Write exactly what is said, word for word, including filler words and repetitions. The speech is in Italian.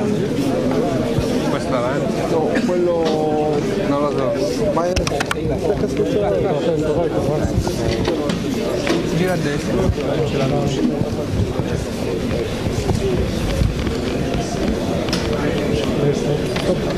Questo avanti? No, quello... Non lo so. Vai... Perché scucciare? No, attento, vai, vai. Gira a destra, non ce l'hanno. Destra.